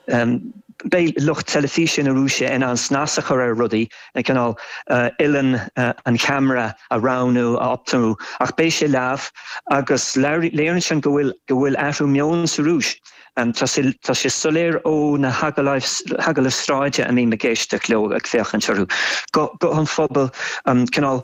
Bei lucht television a rúise in an snasachar a rudí and canal illan an camera around optimú ach bei sé leaf agus léirn sin go bhfuil ahrú mion sa rúis. Tá sé soléir ó na hagalah stráide a mí me géiste cló ag féchan tarú. Go an phobal an canal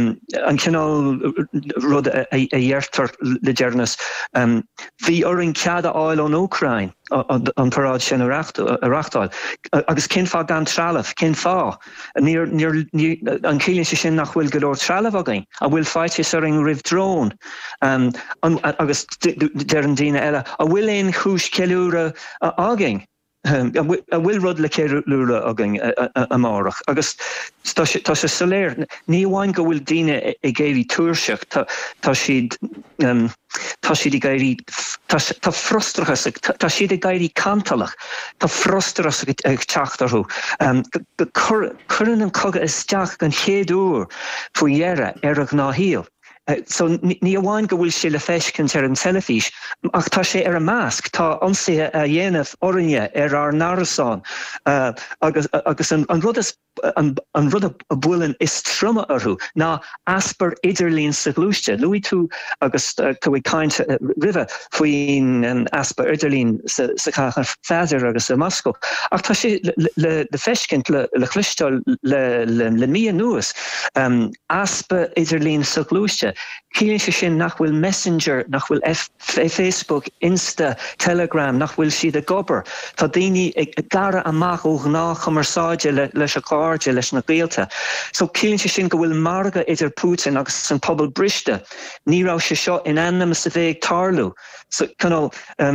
rud a dheirtar le dearnas. Bhí orin ceada áil an Ócrain an paráid sin a rachtáil. Agus cin fá gan trealamh, cin fá. An cílinn sé sin nach bhfuil go leor trealamh againn, a bhfuil fáilte ar an ribh drón. Agus dear an daoine eile, a bhfuil éon chúis ceiliúra againn. A bhfuil rud le ceiliúra againn amárach. Agus tá sé soléir, ní bhhain go bhfuil daoine i géirí túirseach, tá siad i gairí, tá frustrachas, tá siad i gairí cantalach, tá frustrachas ag teachtarú. Cuireann an cogadh isteach gan chéadúr faoi dhearra ar a gnáthíal. So ní bhhain go bhfuil sé le feiscint ar an telefís, ach tá sé ar a másc, tá ionsaithe a dhéanamh orinne ar nárasán, agus an rud a bhuileann is truma orthú, ná aspar idirlín sa glúiste. Luí tú agus go bhfuil caint ribh faoin aspar idirlín sa chachar féidir agus a Moscow. Ach tá sé le feiscint le chlisteáil le míon nuas, aspa idirlín sa glúiste. Cílinn sé sin nach bhfuil Messenger, nach bhfuil Facebook, Insta, Telegram, nach bhfuil siad a gobar. Tá daoine ag gara amach ó gná chumarsáide leis a cáirde leis na Gaelta. So cílinn sé sin go bhfuil marga idir Putin agus an pobal briste. Ní rá sé seo in annam sa bheith tarlú. So tá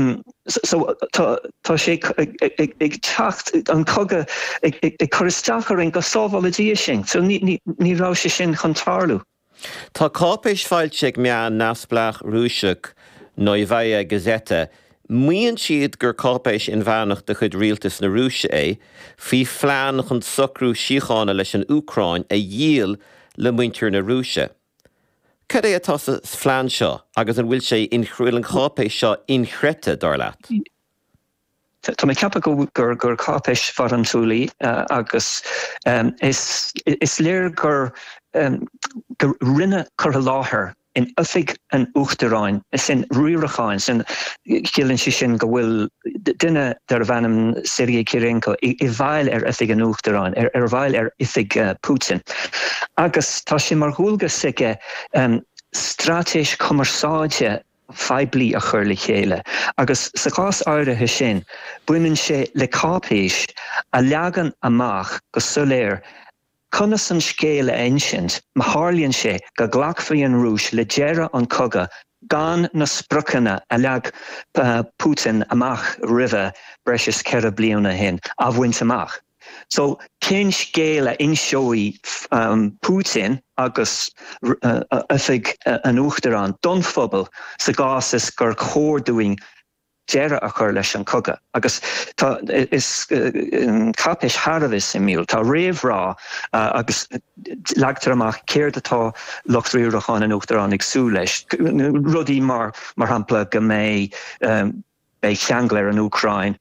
sé ag teacht an cogadh ag choristeachar in go sábháil a dtí sin. So ní rá sé sin chun tarlú. Tá cápéis fáilte ag meán nasplach rúiseach nó i bhaidhe gazette, muíonn siad gur cápéis in bheanach de chud rialtas na rúise é, fhí phlean chun socrú síochána leis an Úcráin a díal le muintir na rúise. Cad é atá sa phlean seo, agus an bhfuil sé inchriúil an cápéis seo inchreite dar leat? Tá mé ceappa gur cápéis far an túlaí agus is léir gur rinne chur láthair in uffig an Uachtaráin, is in Ruiricháin, sin cílann sí sin go bhfuil duine dar bhanam Sergei Kirenko i bhail ar uffig an Uachtaráin, ar bhail ar uffig Putin. Agus tá sin mar dhúlga sige stratéis commersáide feibli a chur le chéile. Agus sa gás áirithe sin, buimeann sé le cápéis a leagan amach go soléir Conas an scéile ancient, ma hárlíonn sé go ghlacfaí an rúis le deire an cogadh gan na sprucanna a leag Putin amach ribhe breis ceithre bliana hin a bhaint amach. So cén scéile inseoí Putin agus uffig an Uachtaráin don phobal sa gás is gur chóirúing deire a chur leis an cogadh. Agus is cápéis Harvis i míl, tá réamhrá agus leagtar amach céir atá Locht Ruiricháin an Uachtaráin ag sú leis. Rudí mar hampla go mé bei cheanglair an Úcrain,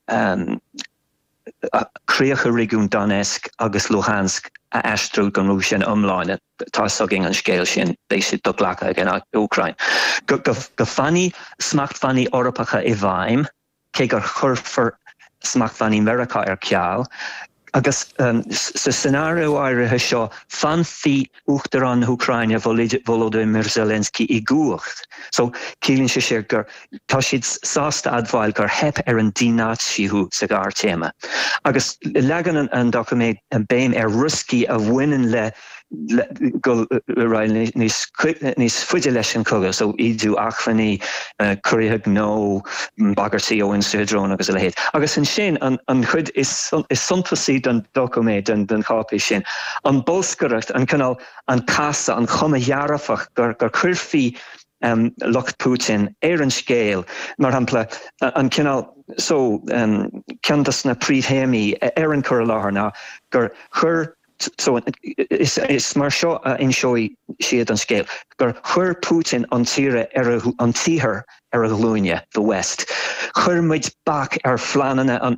Críocha rigún Donetsk agus Luhansk a eistriú gan rú sin umláine tá sogin an scéil sin béisi do ghlacha ag an Úcrain. Go fanní smachtfanní orpacha i bhaim, cé gur churfar smachtfanní America ar ceall, agus sa scenario áirithe seo fancí Uachtaráin Úcraine Volodymyr Zelensky i gúacht. So cílinn sé sé gur tá siad sásta admhail gur hep ar an dínáisiú sa gár téma. Agus legan an document an béim ar ruscí a bhaineann le go níos fuide leis an cogadh, so idú achfaní cuirithe nó bagartí ó Instadrón agus a le héad. Agus an sin an chud is suntasí den document den cápéis sin. An bósgaracht an canál an casa an chuma dhearafach gur chuirfí Locht Putin ar an scéil, mar hampla an canál so ceantas na príomhthéimí ar an chur láthair ná gur chur. So is mar seo inseoí siad an scéil. Gur chur Putin an tíre an títhir ar a glúine, the West. Chur muid back ar phleananna